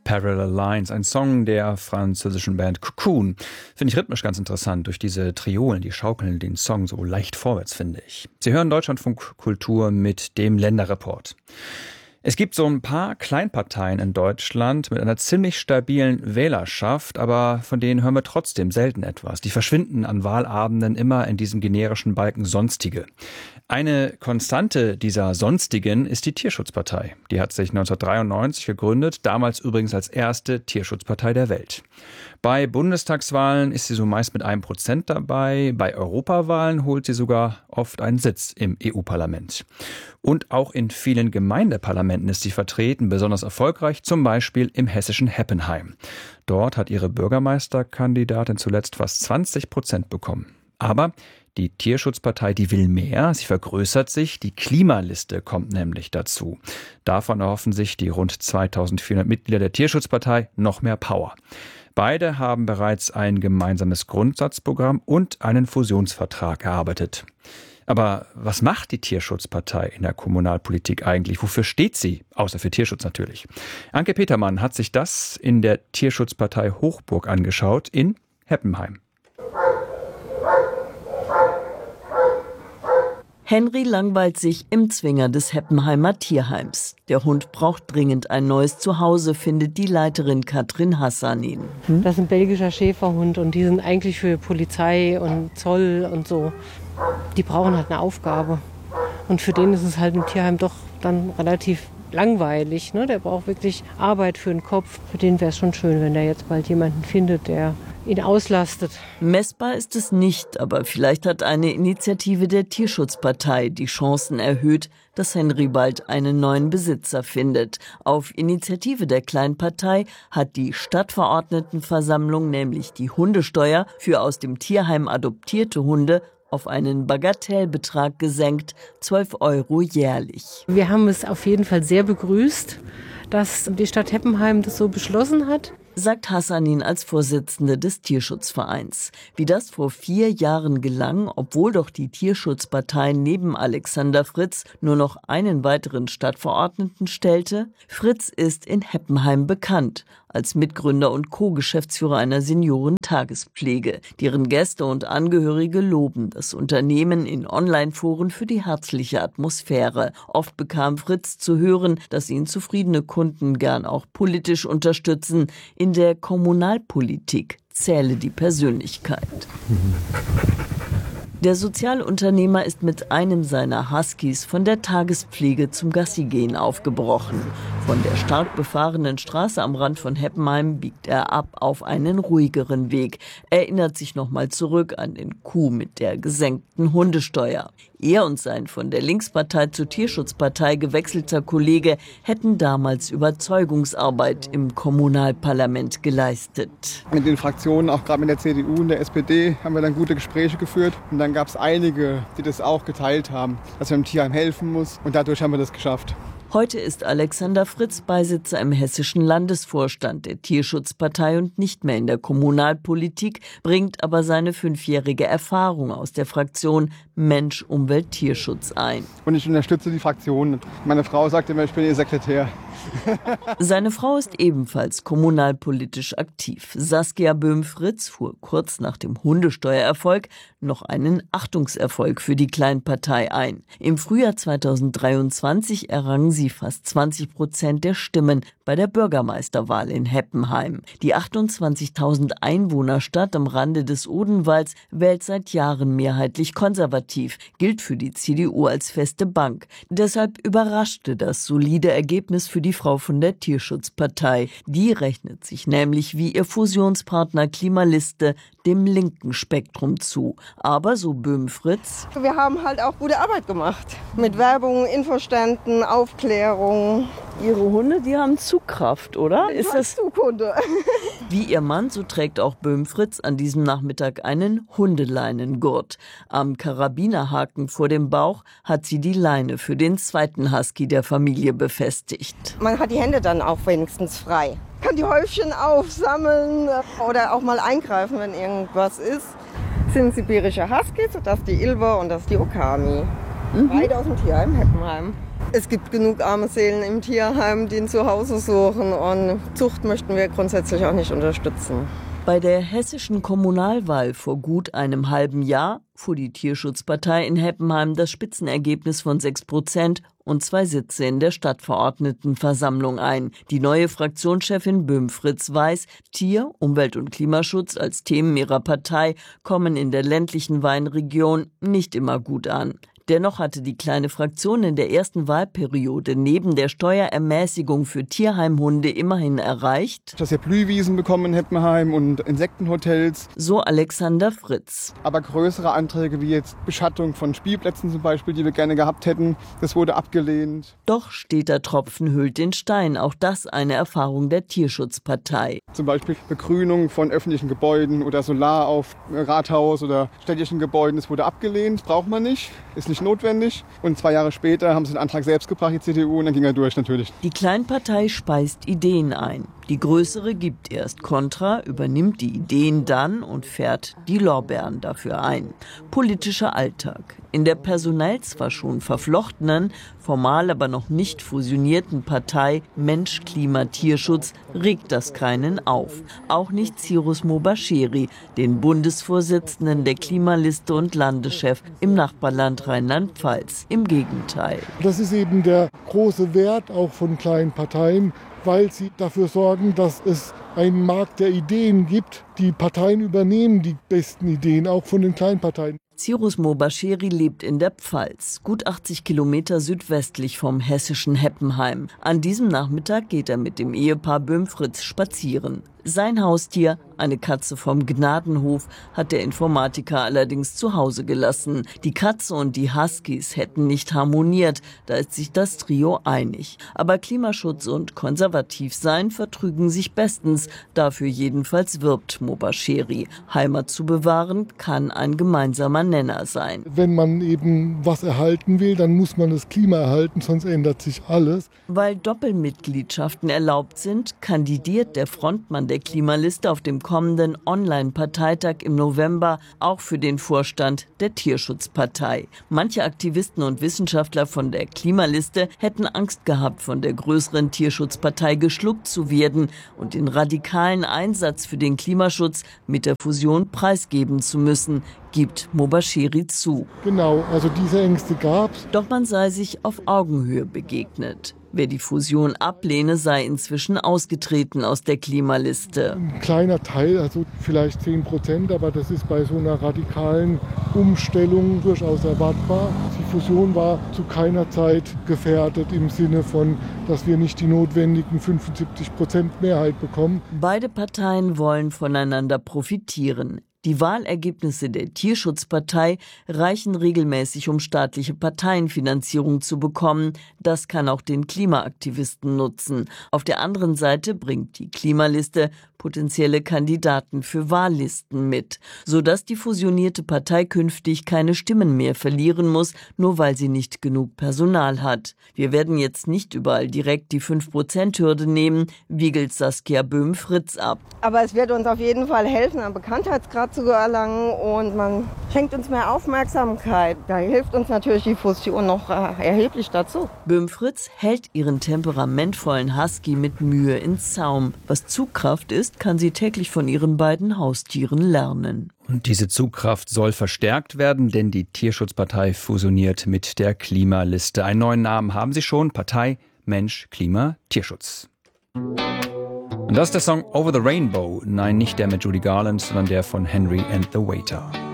Parallel Lines, ein Song der französischen Band Cocoon. Finde ich rhythmisch ganz interessant, durch diese Triolen, die schaukeln den Song so leicht vorwärts, finde ich. Sie hören Deutschlandfunk Kultur mit dem Länderreport. Es gibt so ein paar Kleinparteien in Deutschland mit einer ziemlich stabilen Wählerschaft, aber von denen hören wir trotzdem selten etwas. Die verschwinden an Wahlabenden immer in diesem generischen Balken Sonstige. Eine Konstante dieser Sonstigen ist die Tierschutzpartei. Die hat sich 1993 gegründet, damals übrigens als erste Tierschutzpartei der Welt. Bei Bundestagswahlen ist sie so meist mit 1% dabei. Bei Europawahlen holt sie sogar oft einen Sitz im EU-Parlament. Und auch in vielen Gemeindeparlamenten ist sie vertreten, besonders erfolgreich, zum Beispiel im hessischen Heppenheim. Dort hat ihre Bürgermeisterkandidatin zuletzt fast 20% bekommen. Aber die Tierschutzpartei, die will mehr. Sie vergrößert sich. Die Klimaliste kommt nämlich dazu. Davon erhoffen sich die rund 2400 Mitglieder der Tierschutzpartei noch mehr Power. Beide haben bereits ein gemeinsames Grundsatzprogramm und einen Fusionsvertrag erarbeitet. Aber was macht die Tierschutzpartei in der Kommunalpolitik eigentlich? Wofür steht sie? Außer für Tierschutz natürlich. Anke Petermann hat sich das in der Tierschutzpartei Hochburg angeschaut in Heppenheim. Henry langweilt sich im Zwinger des Heppenheimer Tierheims. Der Hund braucht dringend ein neues Zuhause, findet die Leiterin Katrin Hassanin. Das ist ein belgischer Schäferhund und die sind eigentlich für Polizei und Zoll und so. Die brauchen halt eine Aufgabe. Und für den ist es halt im Tierheim doch dann relativ langweilig. Ne? Der braucht wirklich Arbeit für den Kopf. Für den wäre es schon schön, wenn der jetzt bald jemanden findet, der ihn auslastet. Messbar ist es nicht, aber vielleicht hat eine Initiative der Tierschutzpartei die Chancen erhöht, dass Henry bald einen neuen Besitzer findet. Auf Initiative der Kleinpartei hat die Stadtverordnetenversammlung nämlich die Hundesteuer für aus dem Tierheim adoptierte Hunde auf einen Bagatellbetrag gesenkt, 12 € jährlich. Wir haben es auf jeden Fall sehr begrüßt, dass die Stadt Heppenheim das so beschlossen hat, sagt Hassanin als Vorsitzende des Tierschutzvereins. Wie das vor 4 Jahren gelang, obwohl doch die Tierschutzpartei neben Alexander Fritz nur noch einen weiteren Stadtverordneten stellte? Fritz ist in Heppenheim bekannt als Mitgründer und Co-Geschäftsführer einer Seniorentagespflege. Deren Gäste und Angehörige loben das Unternehmen in Online-Foren für die herzliche Atmosphäre. Oft bekam Fritz zu hören, dass ihn zufriedene Kunden gern auch politisch unterstützen. In der Kommunalpolitik zähle die Persönlichkeit. Der Sozialunternehmer ist mit einem seiner Huskies von der Tagespflege zum Gassigehen aufgebrochen. Von der stark befahrenen Straße am Rand von Heppenheim biegt er ab auf einen ruhigeren Weg. Erinnert sich nochmal zurück an den Coup mit der gesenkten Hundesteuer. Er und sein von der Linkspartei zur Tierschutzpartei gewechselter Kollege hätten damals Überzeugungsarbeit im Kommunalparlament geleistet. Mit den Fraktionen, auch gerade mit der CDU und der SPD, haben wir dann gute Gespräche geführt. Und dann gab es einige, die das auch geteilt haben, dass man dem Tierheim helfen muss. Und dadurch haben wir das geschafft. Heute ist Alexander Fritz Beisitzer im hessischen Landesvorstand der Tierschutzpartei und nicht mehr in der Kommunalpolitik, bringt aber seine 5-jährige Erfahrung aus der Fraktion Mensch, Umwelt, Tierschutz ein. Und ich unterstütze die Fraktion. Meine Frau sagt immer, ich bin ihr Sekretär. Seine Frau ist ebenfalls kommunalpolitisch aktiv. Saskia Böhm-Fritz fuhr kurz nach dem Hundesteuererfolg noch einen Achtungserfolg für die Kleinpartei ein. Im Frühjahr 2023 errang sie fast 20% der Stimmen bei der Bürgermeisterwahl in Heppenheim. Die 28.000 Einwohnerstadt am Rande des Odenwalds wählt seit Jahren mehrheitlich konservativ, gilt für die CDU als feste Bank. Deshalb überraschte das solide Ergebnis für die Frau von der Tierschutzpartei. Die rechnet sich nämlich wie ihr Fusionspartner Klimaliste dem linken Spektrum zu. Aber so Böhm-Fritz: Wir haben halt auch gute Arbeit gemacht. Mit Werbung, Infoständen, Aufklärung. Ihre Hunde, die haben Zugkraft, oder? Ist das Zughunde? Wie ihr Mann, so trägt auch Böhm-Fritz an diesem Nachmittag einen Hundeleinengurt. Am Karabinerhaken vor dem Bauch hat sie die Leine für den zweiten Husky der Familie befestigt. Man hat die Hände dann auch wenigstens frei. Kann die Häufchen aufsammeln oder auch mal eingreifen, wenn irgendwas ist. Das sind sibirische Huskies, das ist die Ilva und das ist die Okami. Beide aus dem Tierheim Heppenheim. Es gibt genug arme Seelen im Tierheim, die ein Zuhause suchen. Und Zucht möchten wir grundsätzlich auch nicht unterstützen. Bei der hessischen Kommunalwahl vor gut einem halben Jahr fuhr die Tierschutzpartei in Heppenheim das Spitzenergebnis von 6% und 2 Sitze in der Stadtverordnetenversammlung ein. Die neue Fraktionschefin Böhm-Fritz weiß, Tier-, Umwelt- und Klimaschutz als Themen ihrer Partei kommen in der ländlichen Weinregion nicht immer gut an. Dennoch hatte die kleine Fraktion in der ersten Wahlperiode neben der Steuerermäßigung für Tierheimhunde immerhin erreicht, dass wir Blühwiesen bekommen in Heppenheim und Insektenhotels. So Alexander Fritz. Aber größere Anträge wie jetzt Beschattung von Spielplätzen zum Beispiel, die wir gerne gehabt hätten, das wurde abgelehnt. Doch steter Tropfen höhlt den Stein, auch das eine Erfahrung der Tierschutzpartei. Zum Beispiel Begrünung von öffentlichen Gebäuden oder Solar auf Rathaus oder städtischen Gebäuden, das wurde abgelehnt, braucht man nicht, ist nicht notwendig. Und 2 Jahre später haben sie den Antrag selbst gebracht, die CDU, und dann ging er durch natürlich. Die Kleinpartei speist Ideen ein. Die größere gibt erst Kontra, übernimmt die Ideen dann und fährt die Lorbeeren dafür ein. Politischer Alltag. In der personell zwar schon verflochtenen, formal aber noch nicht fusionierten Partei Mensch, Klima, Tierschutz regt das keinen auf. Auch nicht Cyrus Mobashiri, den Bundesvorsitzenden der Klimaliste und Landeschef im Nachbarland Rheinland-Pfalz. Im Gegenteil. Das ist eben der große Wert auch von kleinen Parteien, weil sie dafür sorgen, dass es einen Markt der Ideen gibt. Die Parteien übernehmen die besten Ideen, auch von den Kleinparteien. Cyrus Mobashiri lebt in der Pfalz, gut 80 Kilometer südwestlich vom hessischen Heppenheim. An diesem Nachmittag geht er mit dem Ehepaar Böhm-Fritz spazieren. Sein Haustier, eine Katze vom Gnadenhof, hat der Informatiker allerdings zu Hause gelassen. Die Katze und die Huskies hätten nicht harmoniert, da ist sich das Trio einig. Aber Klimaschutz und Konservativsein vertrügen sich bestens, dafür jedenfalls wirbt Mobashiri. Heimat zu bewahren kann ein gemeinsamer Nenner sein. Wenn man eben was erhalten will, dann muss man das Klima erhalten, sonst ändert sich alles. Weil Doppelmitgliedschaften erlaubt sind, kandidiert der Frontmann der Klimaliste auf dem kommenden Online-Parteitag im November auch für den Vorstand der Tierschutzpartei. Manche Aktivisten und Wissenschaftler von der Klimaliste hätten Angst gehabt, von der größeren Tierschutzpartei geschluckt zu werden und den radikalen Einsatz für den Klimaschutz mit der Fusion preisgeben zu müssen, gibt Mobashiri zu. Genau, also diese Ängste gab's. Doch man sei sich auf Augenhöhe begegnet. Wer die Fusion ablehne, sei inzwischen ausgetreten aus der Klimaliste. Ein kleiner Teil, also vielleicht 10%, aber das ist bei so einer radikalen Umstellung durchaus erwartbar. Die Fusion war zu keiner Zeit gefährdet im Sinne von, dass wir nicht die notwendigen 75% Mehrheit bekommen. Beide Parteien wollen voneinander profitieren. Die Wahlergebnisse der Tierschutzpartei reichen regelmäßig, um staatliche Parteienfinanzierung zu bekommen. Das kann auch den Klimaaktivisten nutzen. Auf der anderen Seite bringt die Klimaliste potenzielle Kandidaten für Wahllisten mit, sodass die fusionierte Partei künftig keine Stimmen mehr verlieren muss, nur weil sie nicht genug Personal hat. Wir werden jetzt nicht überall direkt die 5%-Hürde nehmen, wiegelt Saskia Böhm-Fritz ab. Aber es wird uns auf jeden Fall helfen, einen Bekanntheitsgrad zu erlangen, und man schenkt uns mehr Aufmerksamkeit. Da hilft uns natürlich die Fusion noch erheblich dazu. Böhm-Fritz hält ihren temperamentvollen Husky mit Mühe in Zaum. Was Zugkraft ist, kann sie täglich von ihren beiden Haustieren lernen. Und diese Zugkraft soll verstärkt werden, denn die Tierschutzpartei fusioniert mit der Klimaliste. Einen neuen Namen haben sie schon: Partei Mensch, Klima, Tierschutz. Und das ist der Song Over the Rainbow. Nein, nicht der mit Judy Garland, sondern der von Henry and the Waiter.